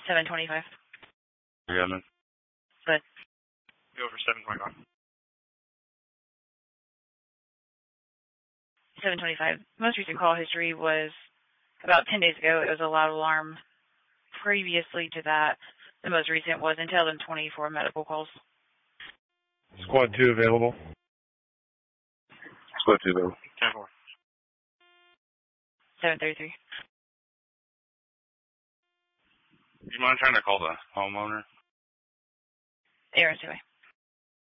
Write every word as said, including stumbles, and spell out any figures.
seven twenty-five. Yeah, man. But Go for seven twenty-five. seven twenty-five. Most recent call history was about ten days ago. It was a loud alarm. Previously to that, the most recent was Intel and twenty-four medical calls. Squad two available. Squad two available. ten four. seven thirty-three. Do you mind trying to call the homeowner? Aaron's away.